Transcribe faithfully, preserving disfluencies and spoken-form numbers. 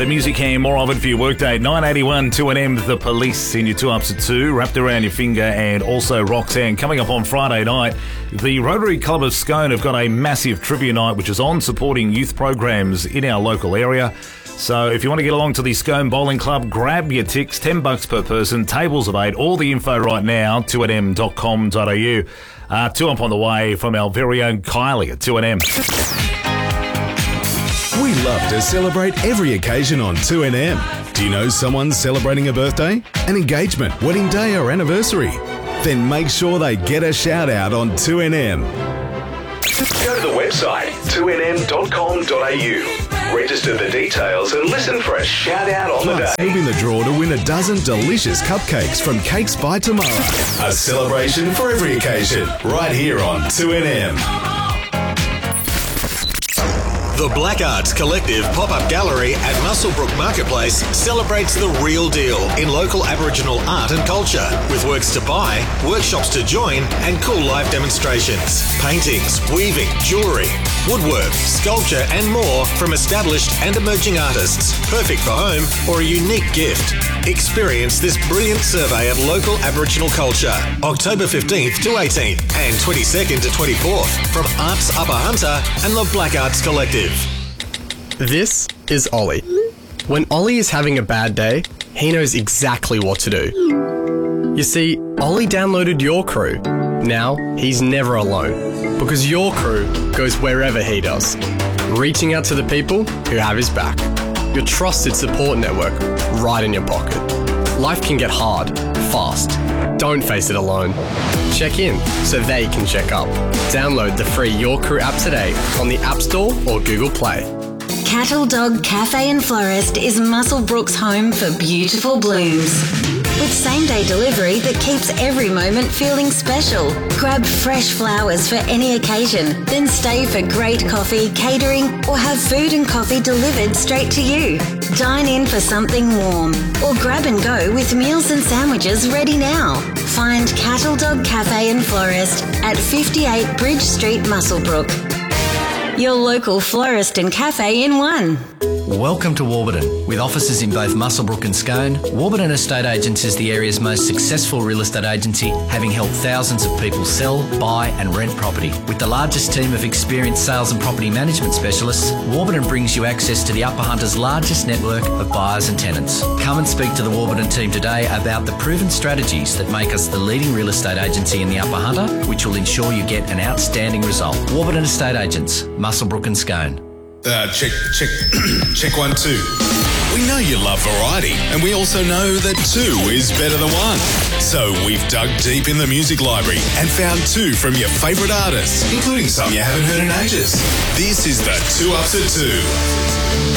The music and more of it for your workday. nine eighty-one two N M, The Police in your two ups at two, wrapped around your finger, and also Roxanne. Coming up on Friday night, the Rotary Club of Scone have got a massive trivia night which is on, supporting youth programs in our local area. So if you want to get along to the Scone Bowling Club, grab your ticks, ten bucks per person, tables of eight. All the info right now, two n m dot com dot a u. Uh, two up on the way from our very own Kylie at two N M. We love to celebrate every occasion on two N M. Do you know someone celebrating a birthday, an engagement, wedding day or anniversary? Then make sure they get a shout out on two N M. Go to the website two n m dot com dot a u. Register the details and listen for a shout out on the day. You'll be in the draw to win a dozen delicious cupcakes from Cakes by Tomorrow. A celebration for every occasion, right here on two N M. The Black Arts Collective pop-up gallery at Muswellbrook Marketplace celebrates the real deal in local Aboriginal art and culture, with works to buy, workshops to join, and cool live demonstrations. Paintings, weaving, jewellery, woodwork, sculpture, and more from established and emerging artists. Perfect for home or a unique gift. Experience this brilliant survey of local Aboriginal culture, October fifteenth to eighteenth and twenty-second to twenty-fourth from Arts Upper Hunter and the Black Arts Collective. This is Ollie. When Ollie is having a bad day, he knows exactly what to do. You see, Ollie downloaded Your Crew. Now, he's never alone, because Your Crew goes wherever he does, reaching out to the people who have his back. Your trusted support network right in your pocket. Life can get hard, fast. Don't face it alone. Check in so they can check up. Download the free Your Crew app today on the App Store or Google Play. Cattle Dog Cafe and Florist is Muswellbrook's home for beautiful blooms. With same-day delivery that keeps every moment feeling special. Grab fresh flowers for any occasion, then stay for great coffee, catering, or have food and coffee delivered straight to you. Dine in for something warm, or grab and go with meals and sandwiches ready now. Find Cattle Dog Cafe and Florist at fifty-eight Bridge Street, Muswellbrook. Your local florist and cafe in one. Welcome to Warburton. With offices in both Muswellbrook and Scone, Warburton Estate Agents is the area's most successful real estate agency, having helped thousands of people sell, buy and rent property. With the largest team of experienced sales and property management specialists, Warburton brings you access to the Upper Hunter's largest network of buyers and tenants. Come and speak to the Warburton team today about the proven strategies that make us the leading real estate agency in the Upper Hunter, which will ensure you get an outstanding result. Warburton Estate Agents, Muswellbrook and Scone. Uh, check, check, check one, two. We know you love variety, and we also know that two is better than one. So we've dug deep in the music library and found two from your favourite artists, including some you haven't heard in ages. This is the Two Ups at Two.